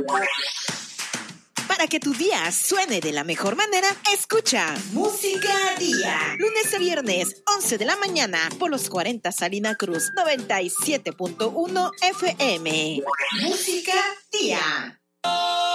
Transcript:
Para que tu día suene de la mejor manera, escucha Música Día. Lunes a viernes, 11 de la mañana, por los 40 Salina Cruz, 97.1 FM. Música Día.